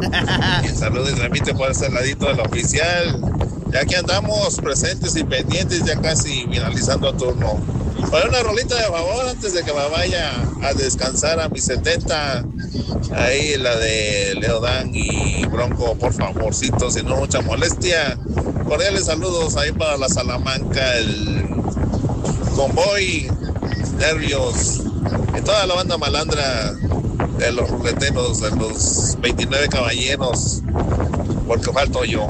Saludos y remite por ese ladito del oficial. Ya que andamos presentes y pendientes, ya casi finalizando turno. Para una rolita de favor antes de que me vaya a descansar a mis 70. Ahí la de Leodán y Bronco, por favorcito, si no mucha molestia. Cordiales saludos ahí para la Salamanca, el convoy, nervios, y toda la banda malandra de los ruleteros, de los 29 caballeros, porque falto yo.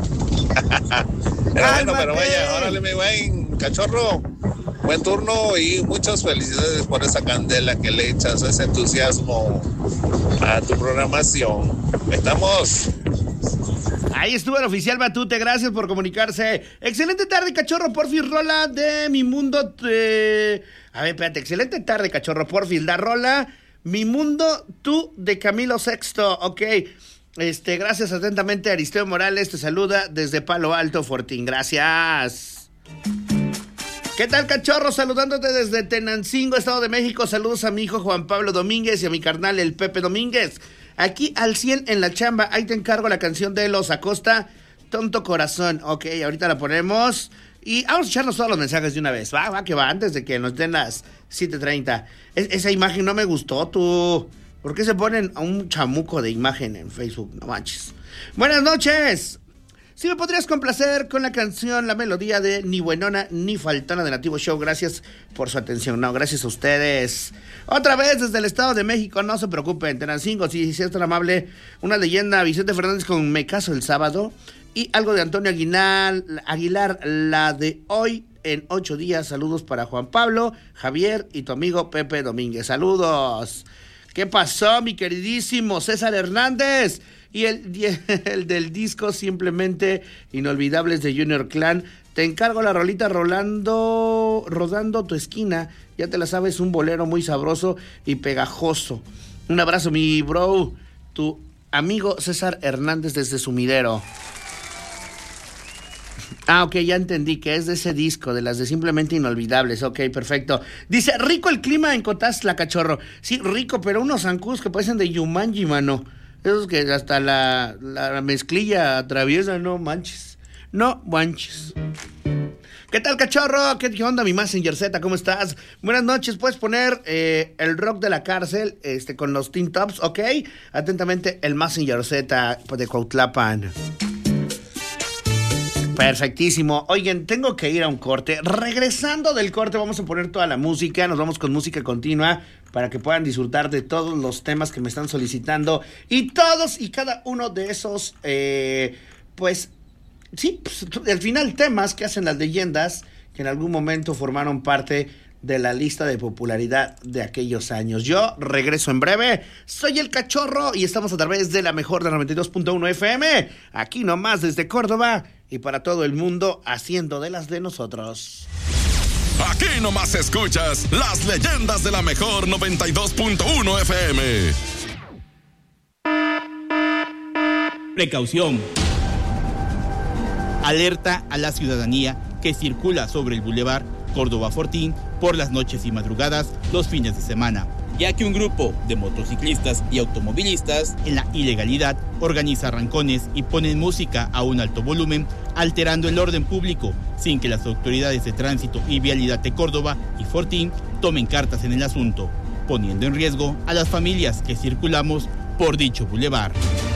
Bueno, pero vaya, órale mi buen cachorro, buen turno y muchas felicidades por esa candela que le echas, ese entusiasmo a tu programación. Estamos. Ahí estuvo el oficial Matute, gracias por comunicarse. Excelente tarde, cachorro, porfis, rola de Mi Mundo. A ver, espérate, excelente tarde, cachorro, porfis, la rola Mi Mundo, tú, de Camilo Sexto, ok. Gracias atentamente, Aristeo Morales, te saluda desde Palo Alto, Fortín, gracias. ¿Qué tal, cachorro? Saludándote desde Tenancingo, Estado de México. Saludos a mi hijo Juan Pablo Domínguez y a mi carnal el Pepe Domínguez. Aquí al 100 en la chamba. Ahí te encargo la canción de Los Acosta, Tonto Corazón. Ok, ahorita la ponemos. Y vamos a echarnos todos los mensajes de una vez. Va, que va, antes de que nos den las 7:30. Esa imagen no me gustó, tú. ¿Por qué se ponen a un chamuco de imagen en Facebook? No manches. Buenas noches. Si me podrías complacer con la canción, la melodía de Ni Buenona ni Faltona de Nativo Show. Gracias por su atención. No, gracias a ustedes. Otra vez desde el Estado de México, no se preocupen. Tenancingo, si es tan amable. Una leyenda, Vicente Fernández con Me Caso el Sábado. Y algo de Antonio Aguilar, la de Hoy en 8 días. Saludos para Juan Pablo, Javier y tu amigo Pepe Domínguez. Saludos. ¿Qué pasó, mi queridísimo César Hernández? Y el del disco Simplemente Inolvidables de Junior Clan. Te encargo la rolita Rodando tu esquina. Ya te la sabes, un bolero muy sabroso y pegajoso. Un abrazo, mi bro. Tu amigo César Hernández desde Sumidero. Ok, ya entendí que es de ese disco, de las de Simplemente Inolvidables. Ok, perfecto. Dice, rico el clima en Cotazla, cachorro. Sí, rico, pero unos zancudos que parecen de Yumanji, mano. Esos que hasta la mezclilla atraviesa, no manches. No manches. ¿Qué tal, cachorro? ¿Qué onda, mi Messenger Z? ¿Cómo estás? Buenas noches. ¿Puedes poner el rock de la cárcel con los Teen Tops? Ok. Atentamente, el Messenger Z de Cuautlapan. Perfectísimo. Oigan, tengo que ir a un corte. Regresando del corte vamos a poner toda la música. Nos vamos con música continua para que puedan disfrutar de todos los temas que me están solicitando. Y todos y cada uno de esos, al final temas que hacen las leyendas que en algún momento formaron parte de la lista de popularidad de aquellos años. Yo regreso en breve. Soy el Cachorro y estamos a través de la mejor de 92.1 FM. Aquí nomás desde Córdoba y para todo el mundo, haciendo de las de nosotros. Aquí nomás escuchas las leyendas de la mejor 92.1 FM. Precaución. Alerta a la ciudadanía que circula sobre el bulevar Córdoba Fortín por las noches y madrugadas los fines de semana, ya que un grupo de motociclistas y automovilistas en la ilegalidad organiza arrancones y ponen música a un alto volumen, alterando el orden público sin que las autoridades de tránsito y vialidad de Córdoba y Fortín tomen cartas en el asunto, poniendo en riesgo a las familias que circulamos por dicho bulevar.